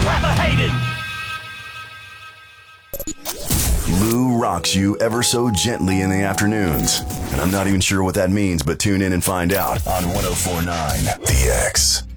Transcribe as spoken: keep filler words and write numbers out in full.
rather hated. Lou rocks you ever so gently in the afternoons. And I'm not even sure what that means, but tune in and find out on one oh four point nine The X.